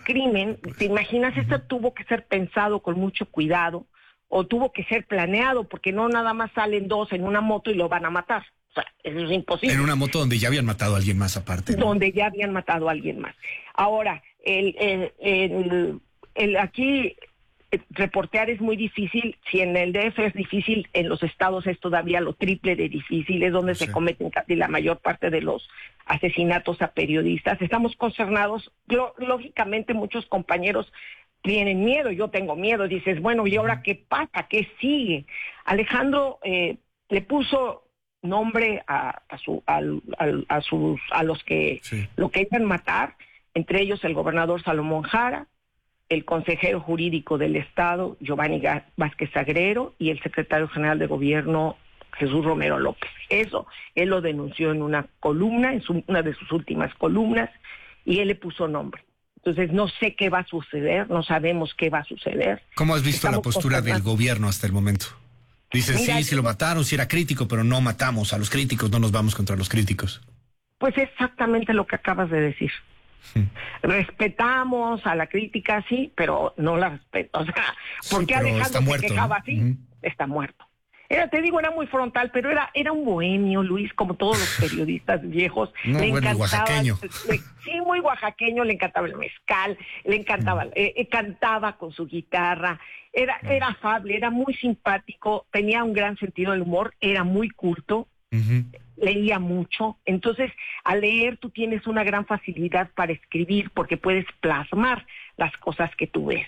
crimen, ¿te imaginas? Esto tuvo que ser pensado con mucho cuidado, o tuvo que ser planeado, porque no nada más salen dos en una moto y lo van a matar. O sea, eso es imposible. En una moto donde ya habían matado a alguien más aparte, ¿no? Donde ya habían matado a alguien más. Ahora, aquí reportear es muy difícil. Si en el DF es difícil, en los estados es todavía lo triple de difícil. Es donde se cometen casi la mayor parte de los asesinatos a periodistas. Estamos consternados. Lógicamente, muchos compañeros tienen miedo. Yo tengo miedo. Dices, bueno, ¿y ahora qué pasa? ¿Qué sigue? Alejandro le puso nombre a los que lo querían matar, entre ellos el gobernador Salomón Jara, el consejero jurídico del Estado, Giovanni Vázquez Agrero, y el secretario general de Gobierno, Jesús Romero López. Eso, él lo denunció en una columna, una de sus últimas columnas, y él le puso nombre. Entonces, no sé qué va a suceder, no sabemos qué va a suceder. ¿Cómo has visto la postura del gobierno hasta el momento? Dicen, sí lo mataron, sí era crítico, pero no matamos a los críticos, no nos vamos contra los críticos. Pues exactamente lo que acabas de decir. Respetamos a la crítica, sí, pero no la respeto. O sea, ¿por qué Alejandro se quejaba así? Está muerto. Te digo, era muy frontal, pero era un bohemio, Luis, como todos los periodistas viejos. No, le encantaba, oaxaqueño. Sí, muy oaxaqueño, le encantaba el mezcal, le encantaba, cantaba con su guitarra, era afable, era muy simpático, tenía un gran sentido del humor, era muy culto. Leía mucho. Entonces, al leer tú tienes una gran facilidad para escribir, porque puedes plasmar las cosas que tú ves.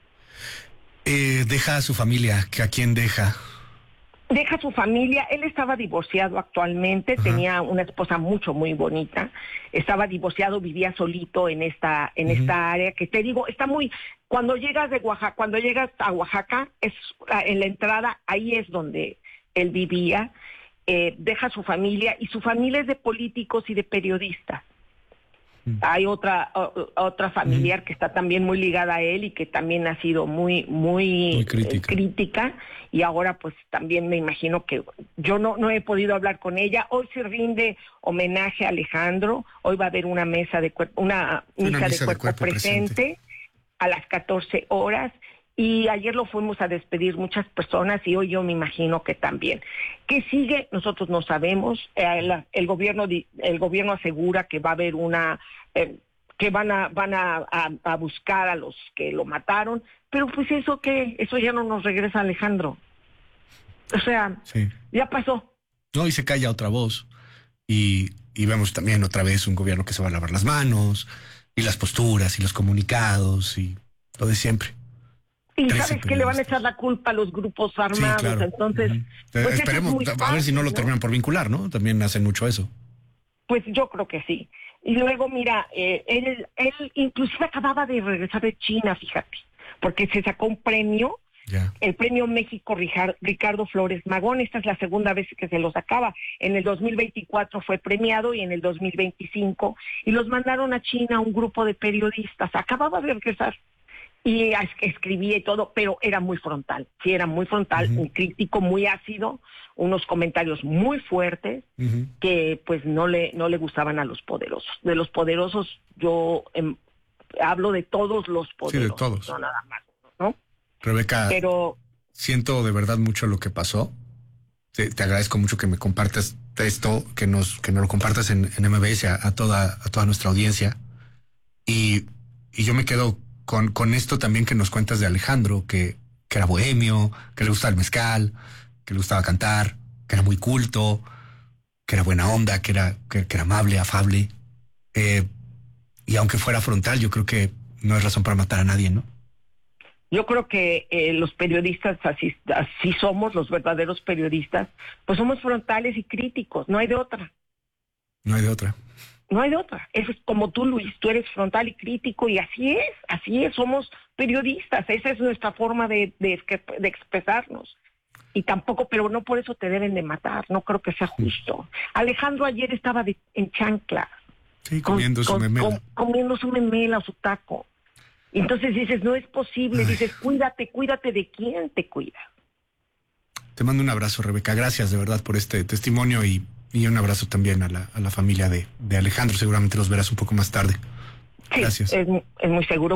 Deja a su familia. ¿A quién deja? Deja a su familia. Él estaba divorciado actualmente. Tenía una esposa muy bonita. Estaba divorciado, vivía solito en esta área, que te digo, está muy... Cuando llegas a Oaxaca, es en la entrada, ahí es donde él vivía. Deja a su familia, y su familia es de políticos y de periodistas. Hay otra familiar que está también muy ligada a él y que también ha sido muy crítica, y ahora pues también me imagino que yo no he podido hablar con ella. Hoy se rinde homenaje a Alejandro, hoy va a haber una misa de cuerpo presente a las 14 horas. Y ayer lo fuimos a despedir muchas personas, y hoy yo me imagino que también. ¿Qué sigue? Nosotros no sabemos. El gobierno asegura que va a haber que van a buscar a los que lo mataron, pero pues eso ya no nos regresa, Alejandro. O sea, ya pasó. No, y se calla otra voz. Y vemos también otra vez un gobierno que se va a lavar las manos, y las posturas, y los comunicados, y lo de siempre. Y sabes que le van a echar la culpa a los grupos armados, claro. Entonces... Pues esperemos, a ver si no lo terminan por vincular, ¿no? También hacen mucho eso. Pues yo creo que sí. Y luego, mira, él inclusive acababa de regresar de China, fíjate, porque se sacó un premio, el Premio México Ricardo Flores Magón. Esta es la segunda vez que se lo sacaba. En el 2024 fue premiado, y en el 2025, y los mandaron a China un grupo de periodistas. Acababa de regresar. Y escribía y todo, pero era muy frontal. Sí, era muy frontal, un crítico muy ácido, unos comentarios muy fuertes que pues no le gustaban a los poderosos. De los poderosos yo hablo de todos los poderosos, de todos. No nada más, ¿no? Rebeca, siento de verdad mucho lo que pasó. Te agradezco mucho que me compartas esto, que nos lo compartas en MBS a toda nuestra audiencia. Y yo me quedo con esto también que nos cuentas de Alejandro, que era bohemio, que le gustaba el mezcal, que le gustaba cantar, que era muy culto, que era buena onda, que era amable, afable. Y aunque fuera frontal, yo creo que no es razón para matar a nadie, ¿no? Yo creo que los periodistas así somos, los verdaderos periodistas, pues somos frontales y críticos, no hay de otra. No hay de otra. No hay de otra. Eso es como tú, Luis, tú eres frontal y crítico, y así es, somos periodistas, esa es nuestra forma de expresarnos. Y tampoco, pero no por eso te deben de matar, no creo que sea justo. Alejandro ayer estaba en chancla. Sí, comiendo su memela. Comiendo su memela o su taco. Y entonces dices, no es posible. Dices, cuídate de quién te cuida. Te mando un abrazo, Rebeca. Gracias de verdad por este testimonio, y un abrazo también a la familia de Alejandro. Seguramente los verás un poco más tarde. Sí, gracias. Es muy seguro.